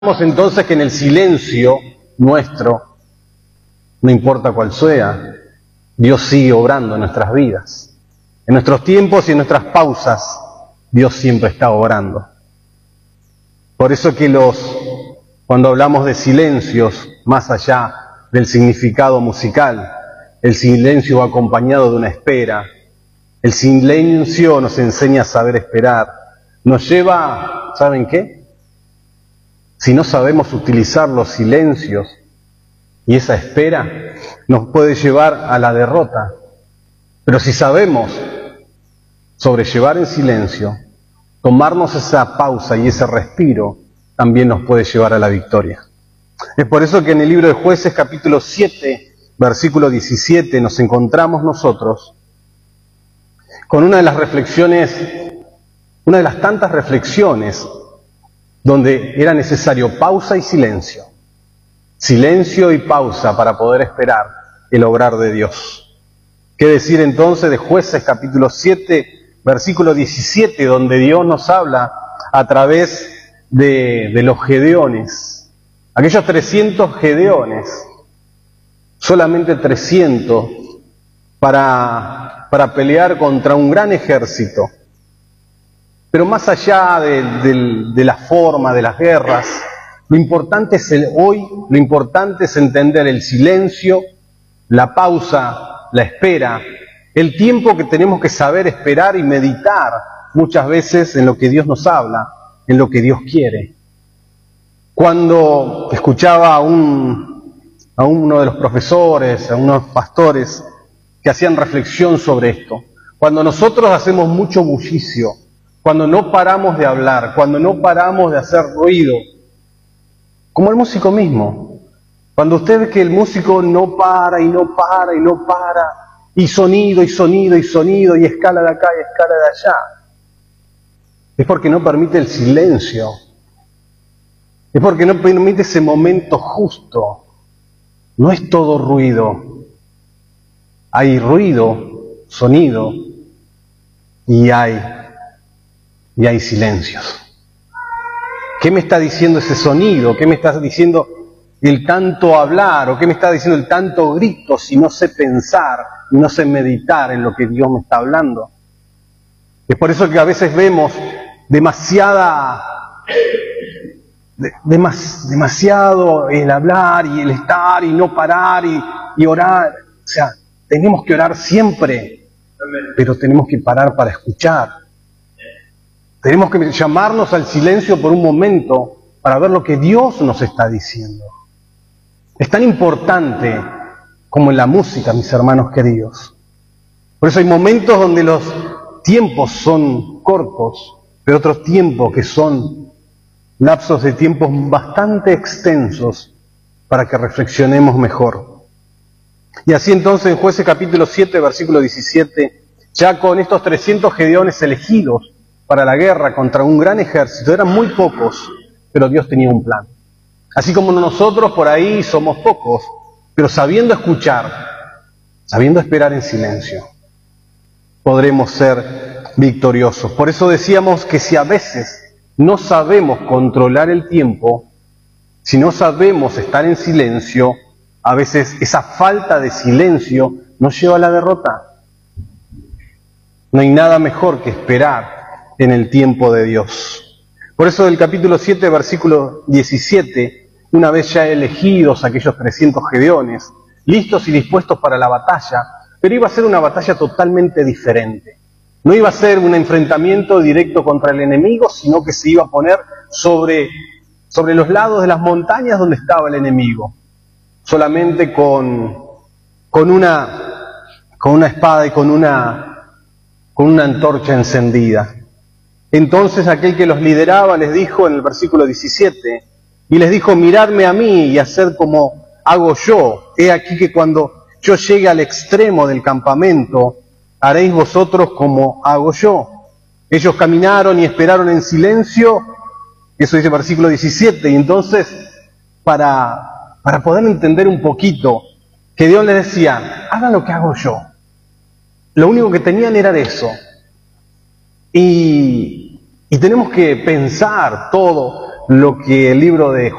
Entonces que en el silencio nuestro, no importa cuál sea, Dios sigue obrando en nuestras vidas. En nuestros tiempos y en nuestras pausas, Dios siempre está obrando. Por eso que cuando hablamos de silencios, más allá del significado musical, el silencio va acompañado de una espera. El silencio nos enseña a saber esperar. Nos lleva, ¿saben qué? Si no sabemos utilizar los silencios y esa espera, nos puede llevar a la derrota. Pero si sabemos sobrellevar en silencio, tomarnos esa pausa y ese respiro, también nos puede llevar a la victoria. Es por eso que en el libro de Jueces, capítulo 7, versículo 17, nos encontramos nosotros con una de las reflexiones, una de las tantas reflexiones donde era necesario pausa y silencio. Silencio y pausa para poder esperar el obrar de Dios. ¿Qué decir entonces de Jueces capítulo 7, versículo 17, donde Dios nos habla a través de los gedeones? Aquellos 300 gedeones, solamente 300 para pelear contra un gran ejército. Pero más allá de la forma, de las guerras, lo importante es lo importante es entender el silencio, la pausa, la espera, el tiempo que tenemos que saber esperar y meditar muchas veces en lo que Dios nos habla, en lo que Dios quiere. Cuando escuchaba a uno de los profesores, a unos pastores que hacían reflexión sobre esto, cuando nosotros hacemos mucho bullicio, cuando no paramos de hablar, cuando no paramos de hacer ruido, como el músico mismo. Cuando usted ve que el músico no para y no para y no para, y sonido y sonido y sonido, y escala de acá y escala de allá, es porque no permite el silencio, es porque no permite ese momento justo. No es todo ruido, hay ruido, sonido, y hay silencios. ¿Qué me está diciendo ese sonido? ¿Qué me está diciendo el tanto hablar? ¿O qué me está diciendo el tanto grito si no sé pensar y no sé meditar en lo que Dios me está hablando? Es por eso que a veces vemos demasiado el hablar y el estar y no parar y orar. O sea, tenemos que orar siempre, pero tenemos que parar para escuchar. Tenemos que llamarnos al silencio por un momento para ver lo que Dios nos está diciendo. Es tan importante como en la música, mis hermanos queridos. Por eso hay momentos donde los tiempos son cortos, pero otros tiempos que son lapsos de tiempos bastante extensos para que reflexionemos mejor. Y así entonces en Jueces capítulo 7, versículo 17, ya con estos 300 gedeones elegidos para la guerra contra un gran ejército, eran muy pocos, pero Dios tenía un plan. Así como nosotros por ahí somos pocos, pero sabiendo escuchar, sabiendo esperar en silencio, podremos ser victoriosos. Por eso decíamos que si a veces no sabemos controlar el tiempo, si no sabemos estar en silencio, a veces esa falta de silencio nos lleva a la derrota. No hay nada mejor que esperar en el tiempo de Dios. Por eso del capítulo 7, versículo 17, una vez ya elegidos aquellos 300 gedeones, listos y dispuestos para la batalla, pero iba a ser una batalla totalmente diferente. No iba a ser un enfrentamiento directo contra el enemigo, sino que se iba a poner sobre los lados de las montañas donde estaba el enemigo, solamente con una espada y con una antorcha encendida. Entonces aquel que los lideraba les dijo en el versículo 17, y les dijo: miradme a mí y haced como hago yo. He aquí que cuando yo llegue al extremo del campamento, haréis vosotros como hago yo. Ellos caminaron y esperaron en silencio, eso dice el versículo 17, y entonces para poder entender un poquito, que Dios les decía: hagan lo que hago yo. Lo único que tenían era eso. Y tenemos que pensar todo lo que el libro de